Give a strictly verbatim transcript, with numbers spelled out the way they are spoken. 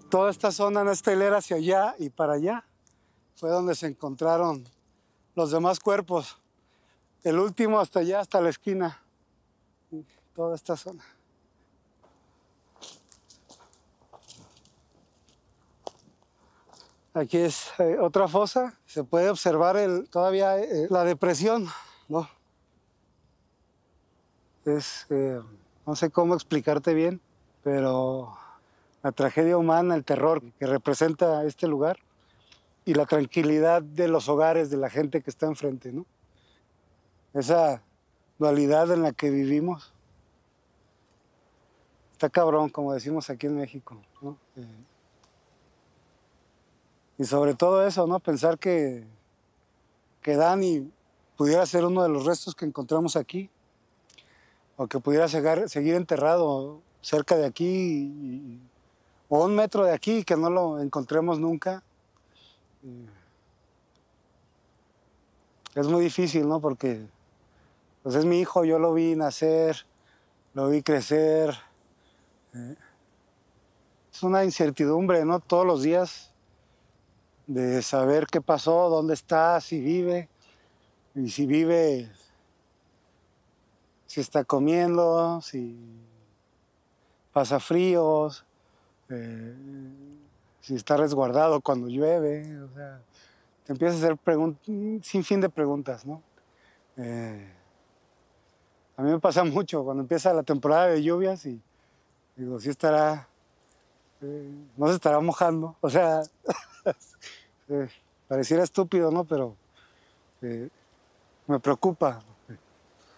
Toda esta zona, en esta hilera hacia allá y para allá, fue donde se encontraron los demás cuerpos. El último hasta allá, hasta la esquina. Toda esta zona. Aquí es eh, otra fosa. Se puede observar el, todavía eh, la depresión, ¿no? Es, eh, no sé cómo explicarte bien, pero la tragedia humana, el terror que representa este lugar y la tranquilidad de los hogares de la gente que está enfrente, ¿no? Esa dualidad en la que vivimos está cabrón, como decimos aquí en México, ¿no? Eh, y sobre todo eso, ¿no? Pensar que, que Dani pudiera ser uno de los restos que encontramos aquí, o que pudiera seguir, seguir enterrado cerca de aquí, y, o un metro de aquí, y que no lo encontremos nunca. Eh, es muy difícil, ¿no? Porque pues es mi hijo, yo lo vi nacer, lo vi crecer. Eh, es una incertidumbre, ¿no? Todos los días de saber qué pasó, dónde está, si vive, y si vive, si está comiendo, si pasa fríos, eh, si está resguardado cuando llueve. O sea, te empiezas a hacer un sin fin de preguntas, ¿no? Eh, a mí me pasa mucho cuando empieza la temporada de lluvias y digo, sí estará, eh, no se estará mojando. O sea, eh, pareciera estúpido, ¿no? Pero eh, me preocupa.